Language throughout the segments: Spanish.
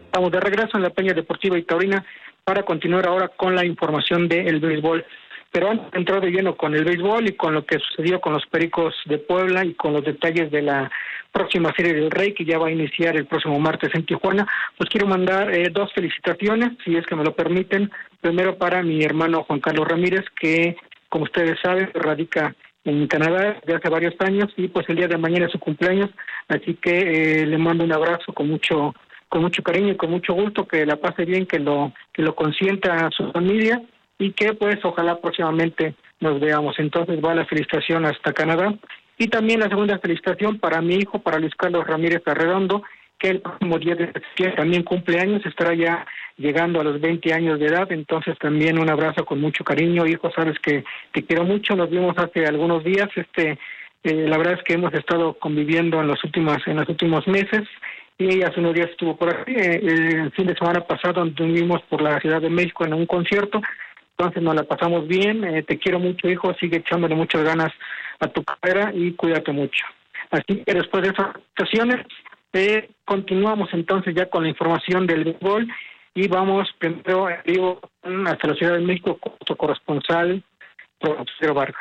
Estamos de regreso en la Peña Deportiva y Taurina para continuar ahora con la información del béisbol. Pero antes de entrar de lleno con el béisbol y con lo que sucedió con los Pericos de Puebla y con los detalles de la próxima Serie del Rey que ya va a iniciar el próximo martes en Tijuana, pues quiero mandar dos felicitaciones, si es que me lo permiten. Primero para mi hermano Juan Carlos Ramírez, que como ustedes saben radica en Canadá desde hace varios años y pues el día de mañana es su cumpleaños, así que le mando un abrazo con mucho cariño y con mucho gusto, que la pase bien, que lo consienta a su familia y que pues ojalá próximamente nos veamos. Entonces va la felicitación hasta Canadá. Y también la segunda felicitación para mi hijo, para Luis Carlos Ramírez Arredondo, que el próximo día de septiembre también cumple años, estará ya llegando a los 20 años de edad. Entonces también un abrazo con mucho cariño, hijo, sabes que te quiero mucho, nos vimos hace algunos días, la verdad es que hemos estado conviviendo en los últimos meses, y hace unos días estuvo por aquí, el fin de semana pasado anduvimos por la Ciudad de México en un concierto, entonces nos la pasamos bien, te quiero mucho, hijo, sigue echándole muchas ganas a tu carrera y cuídate mucho. Así que después de esas situaciones, continuamos entonces ya con la información del béisbol y vamos primero en vivo hasta la Ciudad de México con nuestro corresponsal, Pedro Vargas.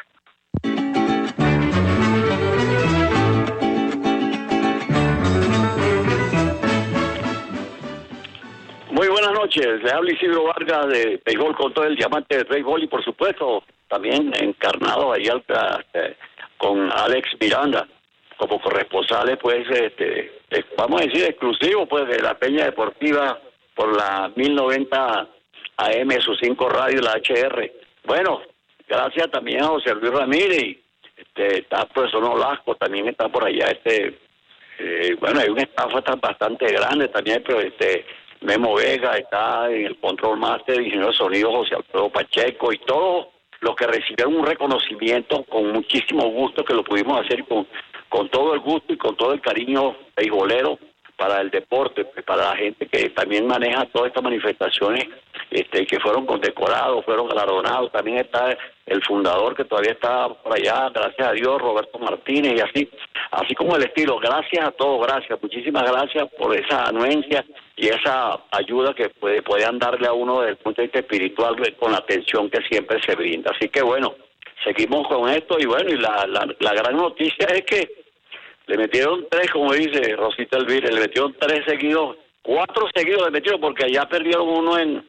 Muy buenas noches, le habla Isidro Vargas de Béisbol con todo el diamante del béisbol y por supuesto también encarnado ahí con Alex Miranda como corresponsales pues vamos a decir exclusivo pues de la Peña Deportiva por la 1090 AM, sus 5 radios, la HR. Bueno, gracias también a José Luis Ramírez y está el profesor Nolasco, también está por allá bueno, hay un staff bastante grande también, pero Memo Vega está en el control master, ingeniero de sonido José Alfredo Pacheco y todos los que recibieron un reconocimiento con muchísimo gusto, que lo pudimos hacer con todo el gusto y con todo el cariño beisbolero para el deporte, para la gente que también maneja todas estas manifestaciones, que fueron condecorados, fueron galardonados. También está el fundador que todavía está por allá, gracias a Dios, Roberto Martínez, y así como el estilo. Gracias a todos, gracias, muchísimas gracias por esa anuencia y esa ayuda que puedan darle a uno desde el punto de vista espiritual con la atención que siempre se brinda. Así que bueno, seguimos con esto y bueno, y la gran noticia es que le metieron 3, como dice Rosita Elvira, le metieron 3 seguidos, 4 seguidos le metieron, porque allá perdieron uno en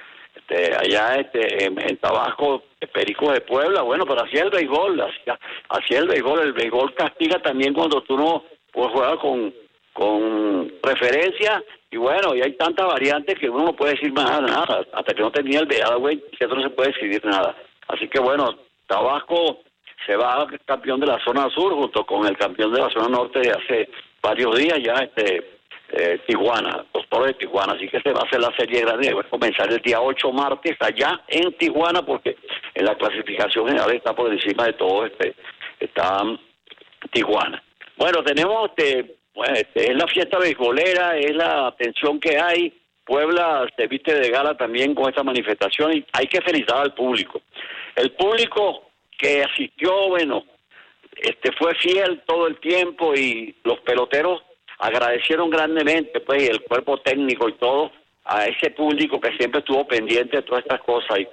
Tabasco, Pericos de Puebla. Bueno, pero así es el béisbol, así es el béisbol castiga también cuando tú no puedes jugar con preferencia, y bueno, y hay tantas variantes que uno no puede decir nada, hasta que no termine el veado, güey, no se puede decidir nada. Así que bueno, Tabasco se va campeón de la zona sur junto con el campeón de la zona norte de hace varios días ya, Tijuana, los Toros de Tijuana. Así que se va a hacer la serie grande, va a comenzar el día 8 martes allá en Tijuana, porque en la clasificación general está por encima de todo, está Tijuana. Bueno, tenemos es la fiesta beisbolera, es la atención que hay. Puebla se viste de gala también con esta manifestación y hay que felicitar al público. El público que asistió, bueno, fue fiel todo el tiempo y los peloteros agradecieron grandemente, pues, y el cuerpo técnico y todo, a ese público que siempre estuvo pendiente de todas estas cosas. Y